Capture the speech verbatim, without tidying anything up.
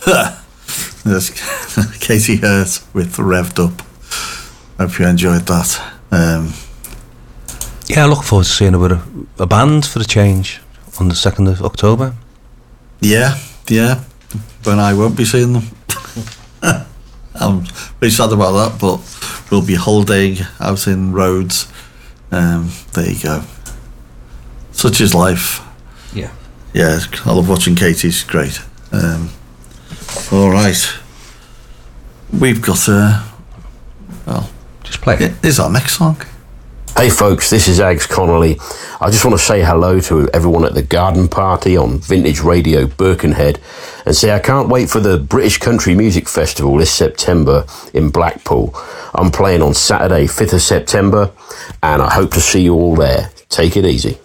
There's Katie Hurt with Revved Up. Hope you enjoyed that. Um, yeah, I look forward to seeing her with a, a band for a change on the second of October. Yeah, yeah. When I won't be seeing them. I'm very sad about that, but we'll be holidaying out in Rhodes. Um, there you go. Such is life. Yeah. Yeah, I love watching Katie. She's great. Um, all right. We've got a... Well... Just play it. Here's our next song. Hey folks, this is Ags Connolly. I just want to say hello to everyone at the Garden Party on Vintage Radio Birkenhead and say I can't wait for the British Country Music Festival this September in Blackpool. I'm playing on Saturday, fifth of September, and I hope to see you all there. Take it easy.